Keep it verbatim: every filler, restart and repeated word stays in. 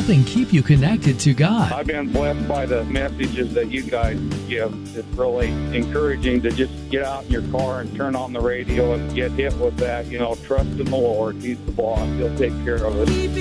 helping keep you connected to God. I've been blessed by the messages that you guys give. It's really encouraging to just get out in your car and turn on the radio and get hit with that, you know, trust in the Lord. He's the boss. He'll take care of us.